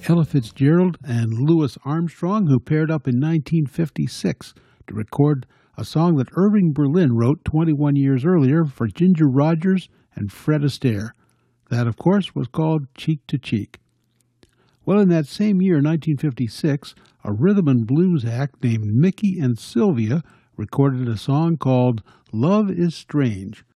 Ella Fitzgerald and Louis Armstrong, who paired up in 1956 to record a song that Irving Berlin wrote 21 years earlier for Ginger Rogers and Fred Astaire. That, of course, was called Cheek to Cheek. Well, in that same year, 1956, a rhythm and blues act named Mickey and Sylvia recorded a song called Love is Strange.